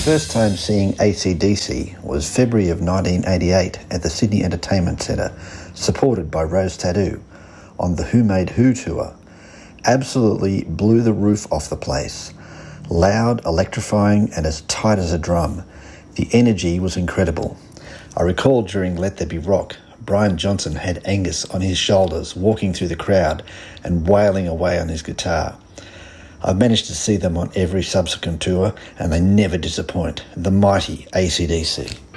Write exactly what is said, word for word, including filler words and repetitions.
first time seeing A C D C was February of nineteen eighty-eight at the Sydney Entertainment Centre, supported by Rose Tattoo, on the Who Made Who tour. Absolutely blew the roof off the place. Loud, electrifying, and as tight as a drum. The energy was incredible. I recall during Let There Be Rock, Brian Johnson had Angus on his shoulders, walking through the crowd and wailing away on his guitar. I've managed to see them on every subsequent tour, and they never disappoint. The mighty A C D C.